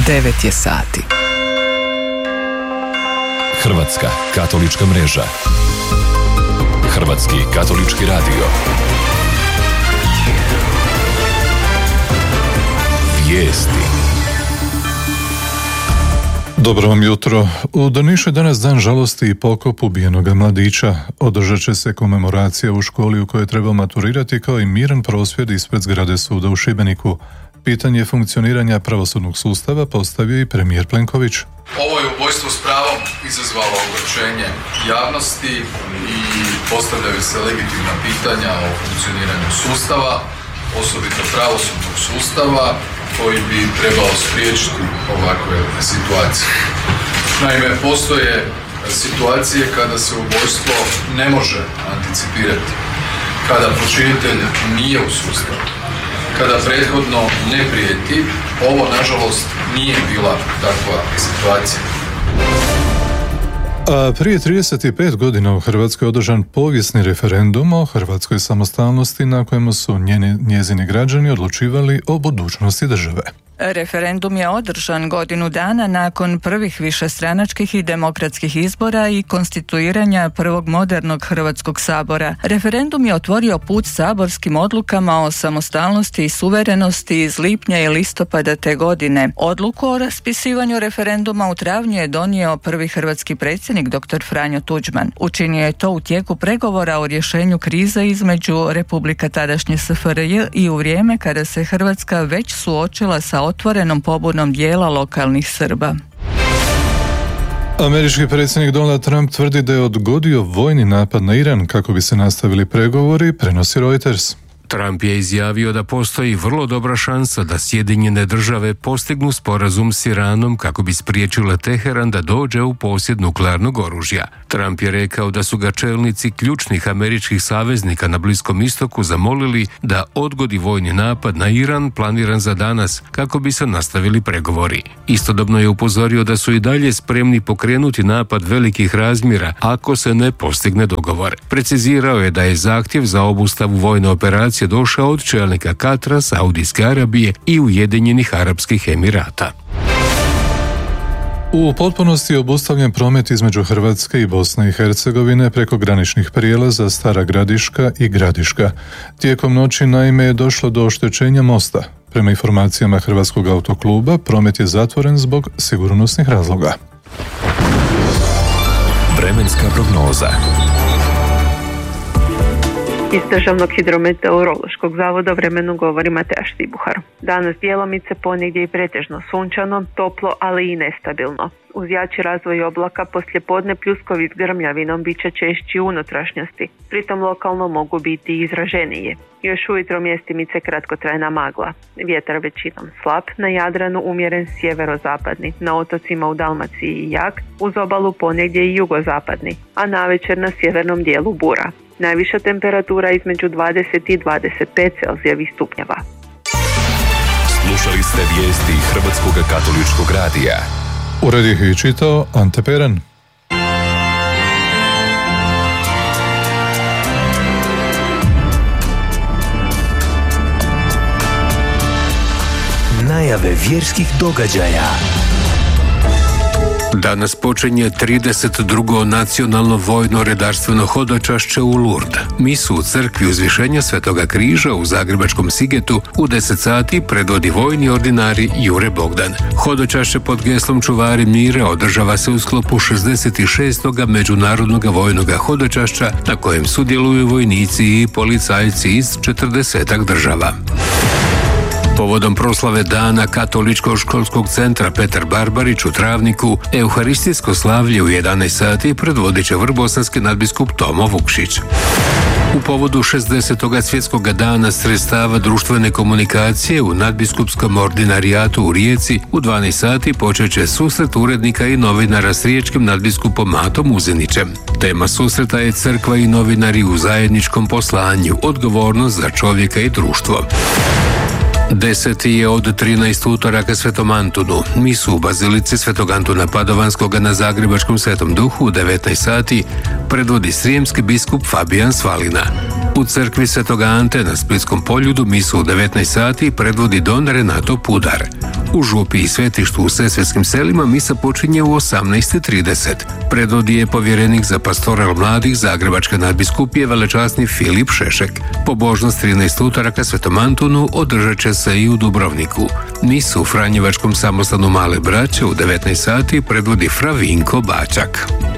9 je sati. Hrvatska katolička mreža. Hrvatski katolički radio. Vijesti. Dobro vam jutro. U Drnišu je danas dan žalosti i pokop ubijenog mladića. Održat će se komemoracija u školi u kojoj treba maturirati, kao i miran prosvjed ispred zgrade suda u Šibeniku. Pitanje funkcioniranja pravosudnog sustava postavio i premijer Plenković. Ovo je ubojstvo s pravom izazvalo ogorčenje javnosti i postavljaju se legitimna pitanja o funkcioniranju sustava, osobito pravosudnog sustava, koji bi trebao spriječiti ovakve situacije. Naime, postoje situacije kada se ubojstvo ne može anticipirati, kada počinitelj nije u sustavu, kada prethodno ne prijeti. Ovo, nažalost, nije bila takva situacija. A prije 35 godina u Hrvatskoj je održan povijesni referendum o hrvatskoj samostalnosti na kojemu su njezini građani odlučivali o budućnosti države. Referendum je održan godinu dana nakon prvih višestranačkih i demokratskih izbora i konstituiranja prvog modernog Hrvatskog sabora. Referendum je otvorio put saborskim odlukama o samostalnosti i suverenosti iz lipnja i listopada te godine. Odluku o raspisivanju referenduma u travnju je donio prvi hrvatski predsjednik dr. Franjo Tuđman. Učinio je to u tijeku pregovora o rješenju krize između Republika tadašnje SFRJ i u vrijeme kada se Hrvatska već suočila sa otvorenom pobunom dijela lokalnih Srba. Američki predsjednik Donald Trump tvrdi da je odgodio vojni napad na Iran kako bi se nastavili pregovori, prenosi Reuters. Trump je izjavio da postoji vrlo dobra šansa da Sjedinjene države postignu sporazum s Iranom kako bi spriječile Teheran da dođe u posjed nuklearnog oružja. Trump je rekao da su ga čelnici ključnih američkih saveznika na Bliskom istoku zamolili da odgodi vojni napad na Iran planiran za danas kako bi se nastavili pregovori. Istodobno je upozorio da su i dalje spremni pokrenuti napad velikih razmjera ako se ne postigne dogovor. Precizirao je da je zahtjev za obustavu vojne operacije došao od čelnika Katra, Saudijske Arabije i Ujedinjenih Arapskih Emirata. U potpunosti je obustavljen promet između Hrvatske i Bosne i Hercegovine preko graničnih prijelaza Stara Gradiška i Gradiška. Tijekom noći naime je došlo do oštećenja mosta. Prema informacijama Hrvatskog autokluba, promet je zatvoren zbog sigurnosnih razloga. Vremenska prognoza. Iz Državnog hidrometeorološkog zavoda vremenu govori Mateja Štibuhar. Danas djelomice ponegdje i pretežno sunčano, toplo, ali i nestabilno. Uz jači razvoj oblaka poslijepodne pljuskovi s grmljavinom bit će češći u unutrašnjosti. Pritom lokalno mogu biti izraženije. Još ujutro mjestimice kratkotrajna magla. Vjetar većinom slab, na Jadranu umjeren sjeverozapadni, na otocima u Dalmaciji jak, uz obalu ponegdje i jugozapadni, a navečer na sjevernom dijelu bura. Najviša temperatura između 20 i 25 Celzijevih stupnjeva. Slušali ste vijesti Hrvatskog katoličkog radija. Ured ih je čitao Ante Peran. Najave vjerskih događaja. Danas počinje 32. nacionalno vojno redarstveno hodočašće u Lourdes. Misu u crkvi Uzvišenja Svetoga križa u zagrebačkom Sigetu u 10 sati predvodi vojni ordinari Jure Bogdan. Hodočašće pod geslom Čuvari mira održava se u sklopu 66. međunarodnog vojnog hodočašća na kojem sudjeluju vojnici i policajci iz 40 država. Povodom proslave dana Katoličkog školskog centra Petar Barbarić u Travniku, euharistijsko slavlje u 11 sati predvodit će vrbosanski nadbiskup Tomo Vukšić. U povodu 60. svjetskog dana sredstava društvene komunikacije u nadbiskupskom ordinarijatu u Rijeci u 12 sati počet će susret urednika i novinara s riječkim nadbiskupom Matom Uzinićem. Tema susreta je crkva i novinari u zajedničkom poslanju, odgovornost za čovjeka i društvo. 10. je od 13 utoraka Svetom Antunu. Misu u Bazilici Svetog Antuna Padovanskoga na Zagrebačkom Svetom Duhu u 19 sati predvodi srijemski biskup Fabijan Svalina. U crkvi Svetoga Ante na Splitskom Poljudu misu u 19 sati predvodi don Renato Pudar. U župi i svetištu u Sesvetskim selima misa počinje u 18:30. Predvodi je povjerenik za pastoral mladih Zagrebačke nadbiskupije velečasni Filip Šešek. Pobožnost 13 utoraka Svetom Antunu održat će se i u Dubrovniku. Misu u Franjevačkom samostanu Male Braće u 19 sati predvodi fra Vinko Bačak.